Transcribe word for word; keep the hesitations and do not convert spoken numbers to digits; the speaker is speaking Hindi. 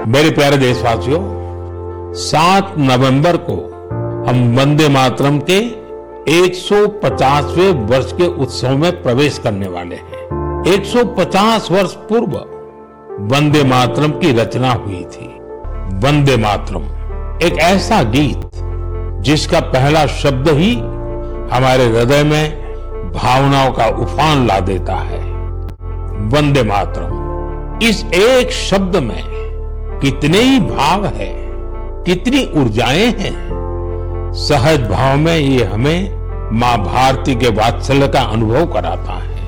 मेरे प्यारे देशवासियों, सात नवंबर को हम वंदे मातरम के एक सौ पचासवें वर्ष के उत्सव में प्रवेश करने वाले हैं। एक सौ पचास वर्ष पूर्व वंदे मातरम की रचना हुई थी। वंदे मातरम एक ऐसा गीत जिसका पहला शब्द ही हमारे हृदय में भावनाओं का उफान ला देता है। वंदे मातरम, इस एक शब्द में कितने ही भाव है, कितनी ऊर्जाएं हैं। सहज भाव में ये हमें मां भारती के वात्सल्य का अनुभव कराता है।